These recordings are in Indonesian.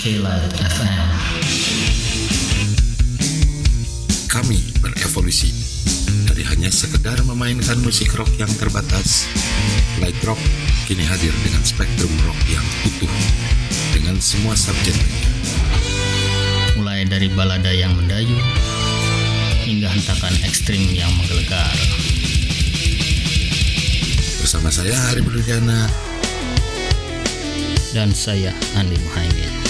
K-Light FM. Kami berevolusi dari hanya sekedar memainkan musik rock yang terbatas. Light Rock kini hadir dengan spektrum rock yang utuh dengan semua subgenre. Mulai dari balada yang mendayu hingga hentakan ekstrim yang menggelegar. Bersama saya Hari Berdujana Dan saya Andi Muhaimin.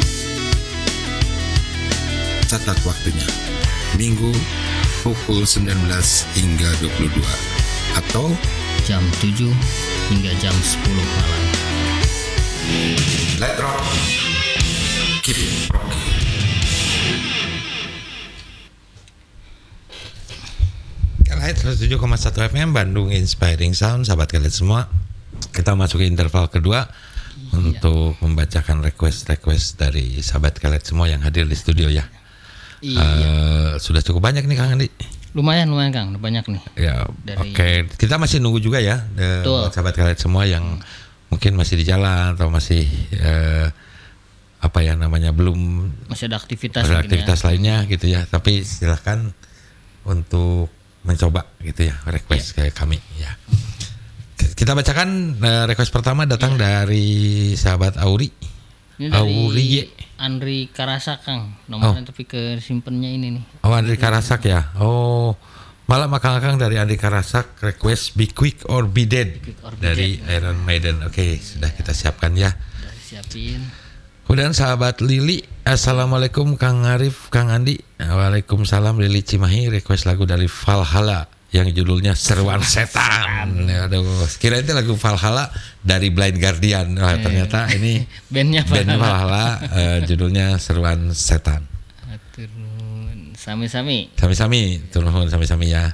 catat waktunya Minggu pukul 19 hingga 22 atau Jam 7 hingga jam 10 malam. Light Rock Keep Rocking. Light 107,1 FM Bandung Inspiring Sound. Sahabat kalian semua, kita masuk ke interval kedua untuk membacakan request dari sahabat kalian semua yang hadir di studio ya. Sudah cukup banyak nih Kang Andi. Lumayan Kang, udah banyak nih. Ya, oke. Kita masih nunggu juga ya sahabat kalian semua yang mungkin masih di jalan atau masih belum Masih ada aktivitas lainnya gitu ya. Tapi silahkan untuk mencoba gitu ya request kayak kami ya. Kita bacakan request pertama datang dari sahabat Auri. Ini dari Andri Karasak Kang. Nomornya tapi kesimpannya ini nih. Oh, Andri Karasak ya. Oh, malam akang-akang dari Andri Karasak request Be Quick or Be Dead dari Iron Maiden. Oke, sudah kita siapkan ya. Udah siapin. Kemudian sahabat Lili, Assalamualaikum Kang Arif, Kang Andi. Waalaikumsalam. Lili Cimahi request lagu dari Valhalla yang judulnya Seruan Setan. Aduh, kira itu lagu Valhalla dari Blind Guardian. Ternyata ini bandnya Valhalla, judulnya Seruan Setan. Turun sami-sami Turun sami-sami ya.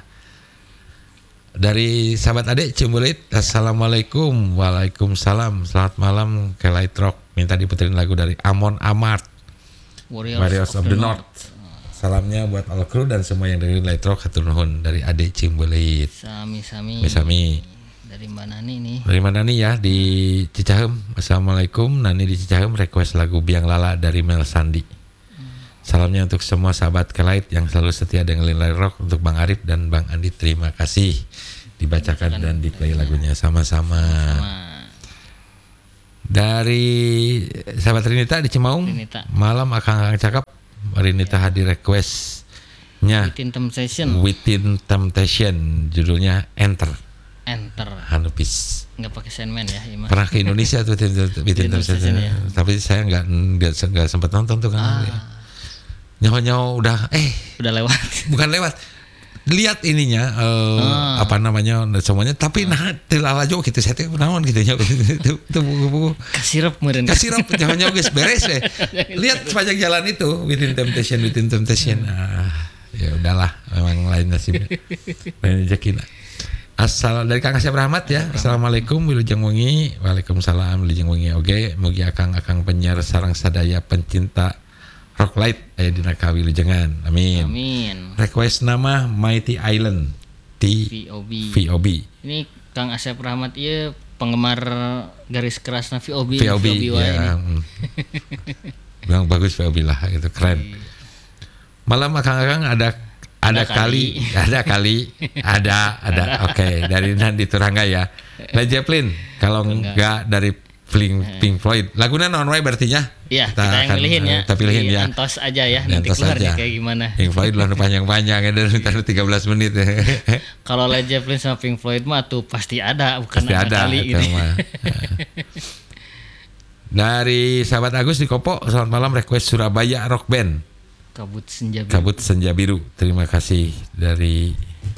Dari sahabat adik Cimbulit, Assalamualaikum. Waalaikumsalam. Selamat malam ke Light Rock. Minta diputerin lagu dari Amon Amarth, Warriors of the North. Salamnya buat all kru dan semua yang dari Light Rock. Hatur nuhun dari adik Cimbulit. Sami-sami. Dari Mbak Nani nih. Dari mana nih ya, di Cicahem. Assalamualaikum, Nani di Cicahem request lagu Biang Lala dari Mel Sandi. Salamnya untuk semua sahabat Kelight yang selalu setia dengan Light Rock. Untuk Bang Arif dan Bang Andi, terima kasih. Dibacakan dan di-play lagunya sama-sama. Dari sahabat Rinita di Cimaung. Malam akang cakap. Rinita hadir requestnya Within Temptation, judulnya Enter. Hanupis. Nggak pakai Sandman ya, Ima. Pernah ke Indonesia tuh Within Temptation ya. Tapi saya nggak sempat nonton tuh kan. Nyawa udah lewat. Bukan lewat. Lihat ininya semuanya, tapi tilala jo gitu saya teh naon gitu nya itu buku kasirep meureun nyawa geus beres we. Lihat sepanjang jalan itu Within Temptation. Ya udahlah, memang lain nasibnya. Lain rezeki. Asal dari Kang Asyaf Rahmat ya. Assalamualaikum Wilujeng Wengi. Waalaikumsalam Wilujeng Wengi oge. Mugi akang penyiar sareng sadaya pencinta Rock Light aya dina kawilujengan. Amin. Request nama Mighty Island di VOB. Ini Kang Asyaf Rahmat ieu penggemar garis kerasna VOB ya. Bilang bagus VOB lah, itu keren. Malam akang-akang ada kali. Oke, dari Nandi Turangga ya. Led Zeppelin kalau enggak dari Pink Floyd. Lagunya non way berarti ya. Iya, kita yang pilihin ya. Kita pilihin ya. Antos aja ya. Nanti keluarnya kayak gimana. Pink Floyd lah panjang-panjang ya, dari 13 menit. Kalau Led Zeppelin sama Pink Floyd mah tuh pasti ada, bukan pasti ada kali gitu. Dari sahabat Agus di Kopo, selamat malam request Surabaya Rock Band. Kabut Senja Biru. Terima kasih dari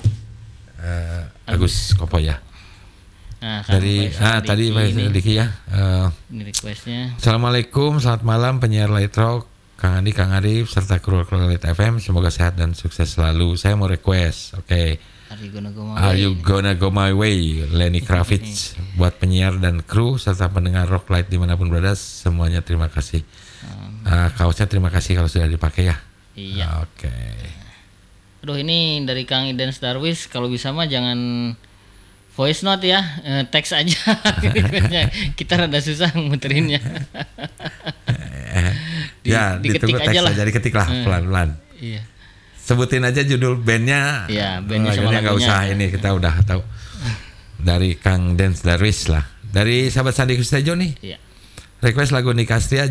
Agus Kopo ya. Dari tadi Pak Diki ya. Ini requestnya. Assalamualaikum, selamat malam penyiar Light Rock, Kang Andi, Kang Arif serta kru Light FM. Semoga sehat dan sukses selalu. Saya mau request, oke. Are you gonna go my way? Lenny Kravitz buat penyiar dan kru serta pendengar Rock Light dimanapun berada. Semuanya terima kasih. Kaosnya terima kasih kalau sudah dipakai ya. Iya. Oke. Aduh, ini dari Kang Iden Starwis, kalau bisa mah jangan voice note ya, teks aja. Kita rada susah muterinnya. diketik ditunggu aja lah. teksnya, jadi ketik lah pelan-pelan. Iya. Sebutin aja judul bandnya. Iya, bandnya sama lagunya nggak lagunya. usah ini, kita udah tahu. Dari Kang Dance Darwis lah. Dari sahabat Sandi Kustejo nih. Iya. Request lagu Nikah Astria